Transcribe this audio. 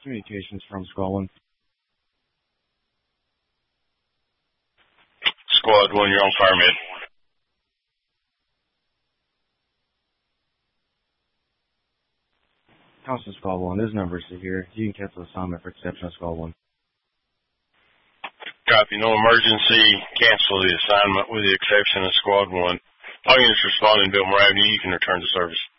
Communications from Squad 1. Squad 1, you're on fire mid. Council Squad 1, this number is here. You can cancel assignment for exception of Squad 1. Copy. No emergency. Cancel the assignment with the exception of Squad 1. All units responding to Biltmore Avenue. You can return to service.